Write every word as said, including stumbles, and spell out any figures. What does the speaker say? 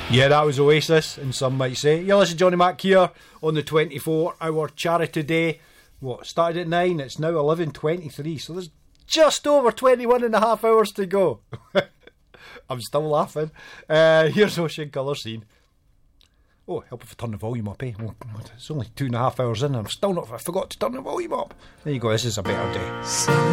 Yeah, that was Oasis, and some might say. You listen to Johnny Mac here on the twenty-four hour charity day. What, started at nine, it's now eleven twenty-three, so there's just over twenty-one and a half hours to go. I'm still laughing. Uh, here's Ocean Colour Scene. Oh, help if I turn the volume up, eh? Oh, it's only two and a half hours in and I've still not, I forgot to turn the volume up. There you go, this is a better day.